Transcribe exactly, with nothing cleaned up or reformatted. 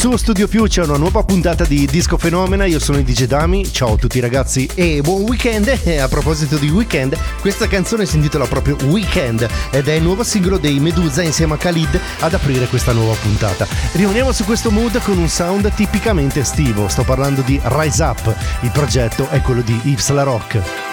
su Studio Future, una nuova puntata di Disco Fenomena. Io sono il D J Dami, ciao a tutti ragazzi e buon weekend. E a proposito di weekend, questa canzone si intitola proprio Weekend ed è il nuovo singolo dei Medusa insieme a Khalid ad aprire questa nuova puntata. Rimaniamo su questo mood con un sound tipicamente estivo, sto parlando di Rise Up, il progetto è quello di Yves La Rock.